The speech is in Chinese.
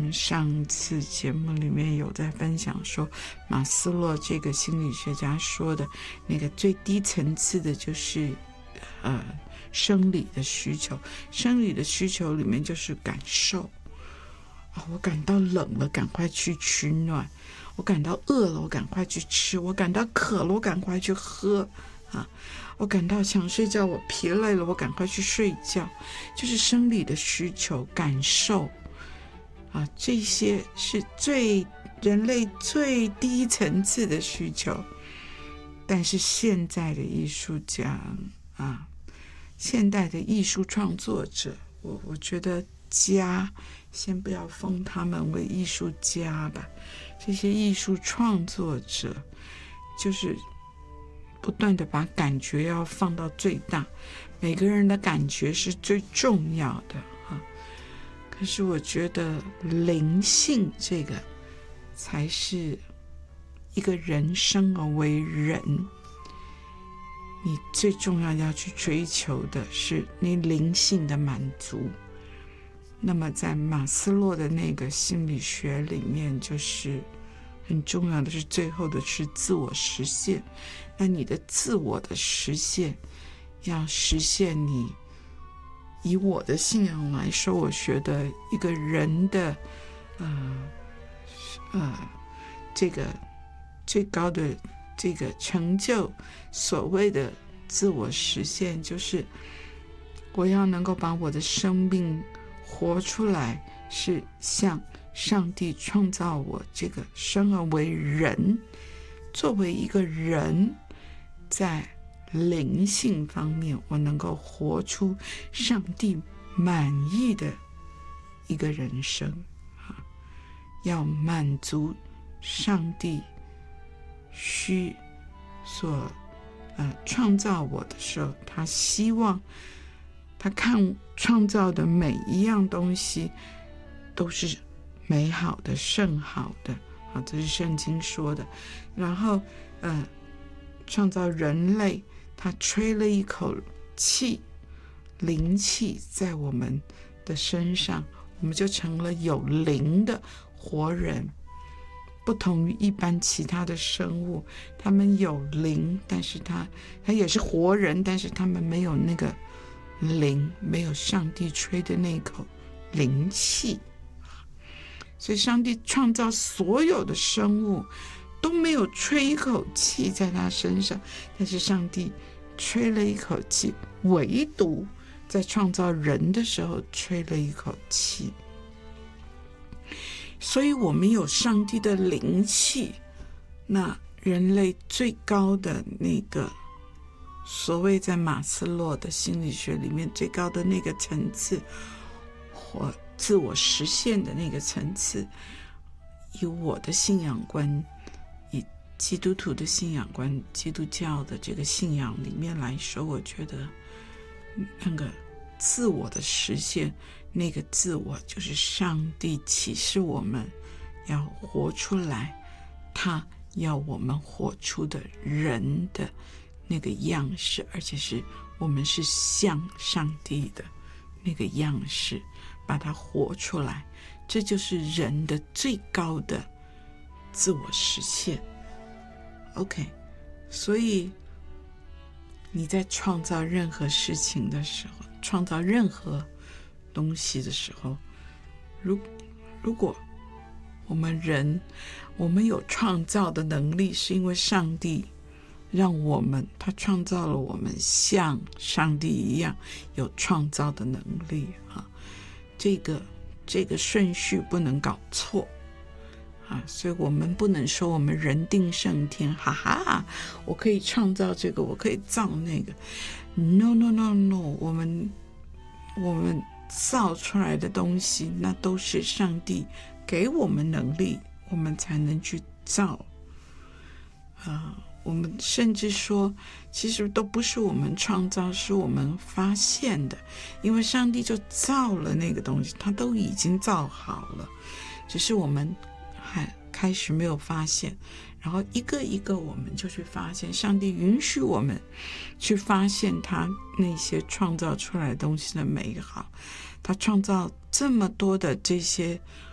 们上次节目里面有在分享说，马斯洛这个心理学家说的那个最低层次的就是生理的需求。生理的需求里面就是感受，我感到冷了赶快去取暖，我感到饿了我赶快去吃，我感到渴了我赶快去喝我感到想睡觉，我疲累了我赶快去睡觉，就是生理的需求感受这些是人类最低层次的需求。但是现在的艺术家现代的艺术创作者，我觉得先不要封他们为艺术家吧，这些艺术创作者就是不断的把感觉要放到最大，每个人的感觉是最重要的可是我觉得灵性这个才是一个人生而为人，你最重要要去追求的是你灵性的满足。那么在马斯洛的那个心理学里面，就是很重要的是最后的是自我实现。那你的自我的实现要实现你，以我的信仰来说，我觉得一个人的这个最高的这个成就，所谓的自我实现，就是我要能够把我的生命活出来，是像上帝创造我这个生而为人，作为一个人，在灵性方面我能够活出上帝满意的一个人生要满足上帝所创造我的时候，他希望他看创造的每一样东西都是美好的甚好的这是圣经说的。然后创造人类，他吹了一口气，灵气在我们的身上，我们就成了有灵的活人。不同于一般其他的生物，他们有灵，但是他也是活人，但是他们没有那个灵，没有上帝吹的那口灵气。所以上帝创造所有的生物都没有吹一口气在他身上，但是上帝吹了一口气，唯独在创造人的时候吹了一口气。所以我们有上帝的灵气，那人类最高的那个所谓在马斯洛的心理学里面最高的那个层次，或自我实现的那个层次，以我的信仰观，以基督徒的信仰观，基督教的这个信仰里面来说，我觉得那个自我的实现，那个自我就是上帝启示我们要活出来，他要我们活出的人的那个样式，而且是我们是像上帝的那个样式，把它活出来，这就是人的最高的自我实现。 OK， 所以你在创造任何事情的时候，创造任何东西的时候，如果我们有创造的能力，是因为上帝让他创造了我们像上帝一样有创造的能力这个顺序不能搞错所以我们不能说我们人定胜天，哈哈，我可以创造这个，我可以造那个。 No， 我们造出来的东西，那都是上帝给我们能力，我们才能去造我们甚至说其实都不是我们创造，是我们发现的，因为上帝就造了那个东西，他都已经造好了，只是我们还开始没有发现，然后一个一个我们就去发现，上帝允许我们去发现他那些创造出来的东西的美好。他创造这么多的这些